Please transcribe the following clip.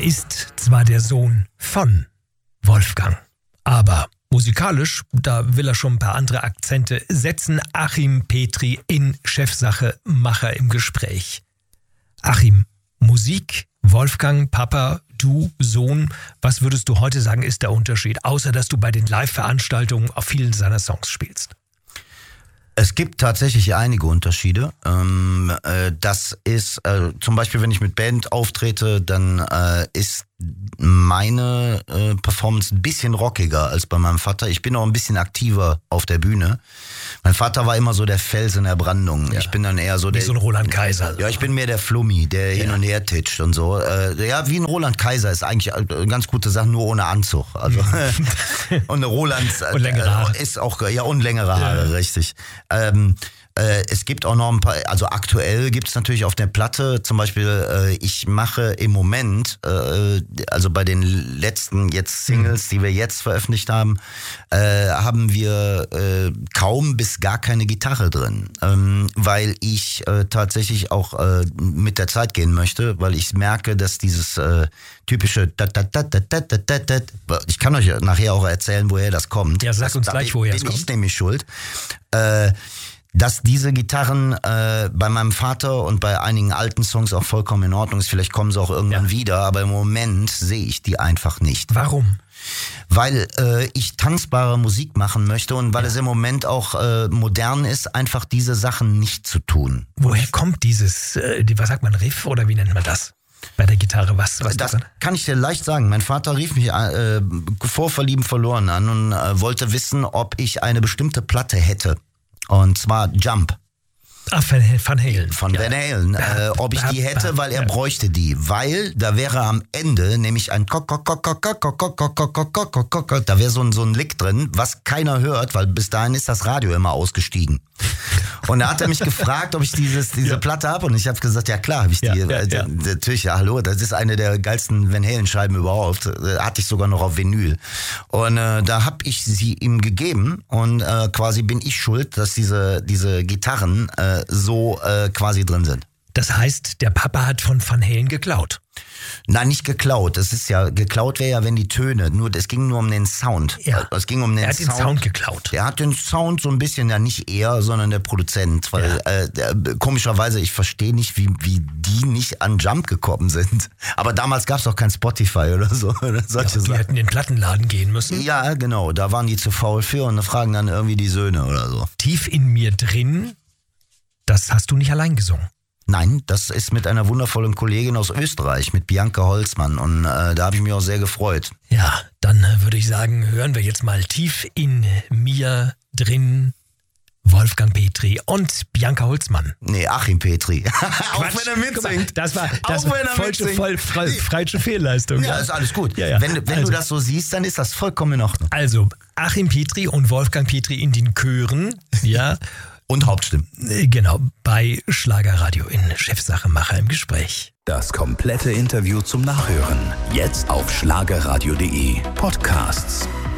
ist zwar der Sohn von Wolfgang, aber musikalisch, da will er schon ein paar andere Akzente setzen. Achim Petri in Chefsache Macher im Gespräch. Achim, Musik, Wolfgang, Papa, du, Sohn. Was würdest du heute sagen, ist der Unterschied? Außer, dass du bei den Live-Veranstaltungen auf vielen seiner Songs spielst. Es gibt tatsächlich einige Unterschiede. Das ist zum Beispiel, wenn ich mit Band auftrete, dann ist meine Performance ein bisschen rockiger als bei meinem Vater. Ich bin auch ein bisschen aktiver auf der Bühne. Mein Vater war immer so der Fels in der Brandung. Ja. Ich bin dann eher so wie so ein Roland Kaiser. Ja, ich bin mehr der Flummi, der hin und her titscht und so. Ja, wie ein Roland Kaiser ist eigentlich eine ganz gute Sache, nur ohne Anzug. Also und eine Roland und längere Haare. Ist auch, ja, und längere Haare, richtig. Es gibt auch noch ein paar, also aktuell gibt es natürlich auf der Platte, zum Beispiel, ich mache im Moment, also bei den letzten jetzt Singles, die wir jetzt veröffentlicht haben, haben wir kaum bis gar keine Gitarre drin, weil ich tatsächlich auch mit der Zeit gehen möchte, weil ich merke, dass dieses typische ich kann euch nachher auch erzählen, woher das kommt. Ja, sag uns gleich, woher es kommt. Bin ich nämlich schuld. Dass diese Gitarren bei meinem Vater und bei einigen alten Songs auch vollkommen in Ordnung ist. Vielleicht kommen sie auch irgendwann wieder, aber im Moment sehe ich die einfach nicht. Warum? Weil ich tanzbare Musik machen möchte und weil es im Moment auch modern ist, einfach diese Sachen nicht zu tun. Woher kommt dieses, was sagt man, Riff oder wie nennt man das? Bei der Gitarre, was das kann ich dir leicht sagen. Mein Vater rief mich vor Verlieben verloren an und wollte wissen, ob ich eine bestimmte Platte hätte. Und zwar Jump. Van Halen. Von Van Halen. Ob ich die hätte, weil er bräuchte die. Weil da wäre am Ende nämlich ein da wäre so ein Lick drin, was keiner hört, weil bis dahin ist das Radio immer ausgestiegen. Und da hat er mich gefragt, ob ich diese Platte habe. Und ich habe gesagt, ja klar, habe ich die. Natürlich, ja, hallo, das ist eine der geilsten Van Halen-Scheiben überhaupt. Hatte ich sogar noch auf Vinyl. Und da habe ich sie ihm gegeben. Und quasi bin ich schuld, dass diese Gitarren so quasi drin sind. Das heißt, der Papa hat von Van Halen geklaut? Nein, nicht geklaut. Es ist ja, geklaut wäre ja, wenn die Töne, es ging nur um den Sound. Ja. Es ging um den er hat Sound. Den Sound geklaut. Er hat den Sound so ein bisschen, ja nicht er, sondern der Produzent. Weil komischerweise, ich verstehe nicht, wie die nicht an Jump gekommen sind. Aber damals gab es doch kein Spotify oder so. Oder solche die hätten in den Plattenladen gehen müssen. Ja, genau. Da waren die zu faul für und da fragen dann irgendwie die Söhne oder so. Tief in mir drin, das hast du nicht allein gesungen. Nein, das ist mit einer wundervollen Kollegin aus Österreich, mit Bianca Holzmann. Und da habe ich mich auch sehr gefreut. Ja, dann würde ich sagen, hören wir jetzt mal tief in mir drin Wolfgang Petri und Bianca Holzmann. Nee, Achim Petri. Auch wenn er mitsingt. Das war falsche Fehlleistung. Ja, ist alles gut. Ja. Wenn du das so siehst, dann ist das vollkommen in Ordnung. Also, Achim Petri und Wolfgang Petri in den Chören, ja. Und Hauptstimmen. Genau, bei Schlagerradio in Chefsache Macher im Gespräch. Das komplette Interview zum Nachhören. Jetzt auf schlagerradio.de Podcasts.